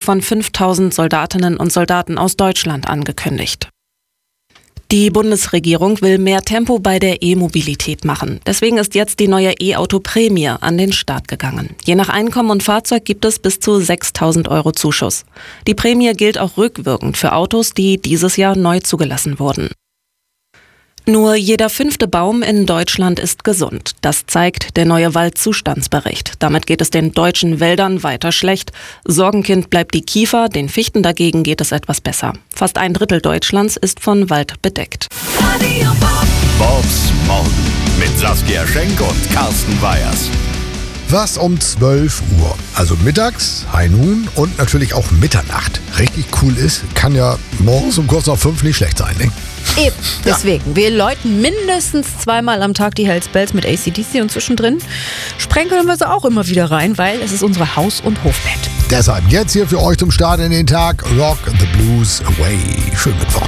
von 5.000 Soldatinnen und Soldaten aus Deutschland angekündigt. Die Bundesregierung will mehr Tempo bei der E-Mobilität machen. Deswegen ist jetzt die neue E-Auto-Prämie an den Start gegangen. Je nach Einkommen und Fahrzeug gibt es bis zu 6.000 € Zuschuss. Die Prämie gilt auch rückwirkend für Autos, die dieses Jahr neu zugelassen wurden. Nur jeder 5. Baum in Deutschland ist gesund. Das zeigt der neue Waldzustandsbericht. Damit geht es den deutschen Wäldern weiter schlecht. Sorgenkind bleibt die Kiefer, den Fichten dagegen geht es etwas besser. Fast 1/3 Deutschlands ist von Wald bedeckt. Bobs Morgen mit Saskia Schenk und Carsten Weyers. Was um 12 Uhr, also mittags, High Noon und natürlich auch Mitternacht. Richtig cool ist, kann ja morgens um kurz nach 5 nicht schlecht sein, ne? Eben, deswegen. Wir läuten mindestens 2-mal am Tag die Hells Bells mit AC/DC und zwischendrin sprenkeln wir sie auch immer wieder rein, weil es ist unsere Haus- und Hofband. Deshalb jetzt hier für euch zum Start in den Tag Rock the Blues Away. Schönen Mittwoch.